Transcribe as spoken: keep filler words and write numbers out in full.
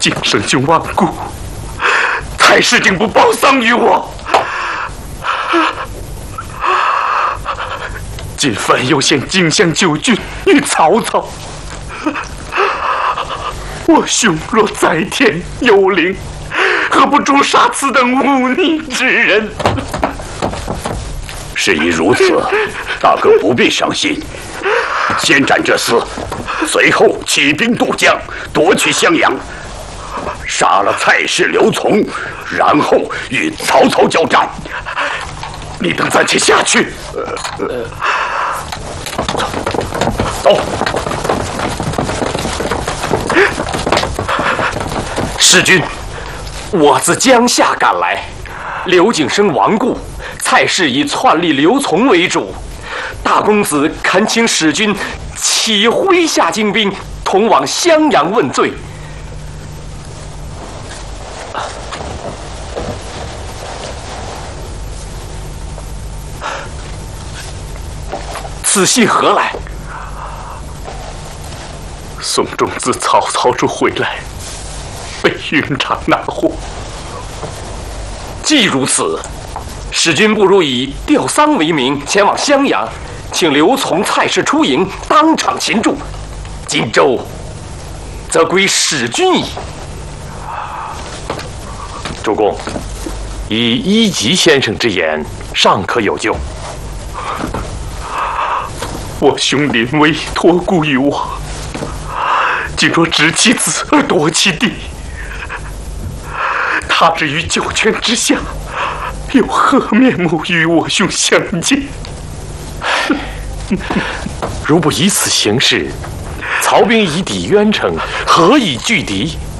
今生兄亡故，蔡氏竟不报丧于我，今番又献荆襄九郡与曹操。我兄若在天有灵，何不诛杀此等忤逆之人？ 事已如此，大哥不必伤心。先斩这厮，随后起兵渡江，夺取襄阳，杀了蔡氏刘琮，然后与曹操交战。 你等暂且下去。呃呃， 走。 师君，我自江夏赶来，刘景升亡故，蔡氏以篡立刘琮为主。大公子恳请使君起麾下精兵，同往襄阳问罪。此信何来？ 宋仲自曹操处回来，被云长拿获。 既如此，使君不如以吊丧为名，前往襄阳，请刘琮、蔡氏出营，当场擒住。荆州则归使君矣。 主公，以一级先生之言，尚可有救。 我兄临危托孤于我，竟若执其子而夺其弟，他日于九泉之下，有何面目与我兄相见？ 如不以此行事，曹兵已抵渊城，何以拒敌？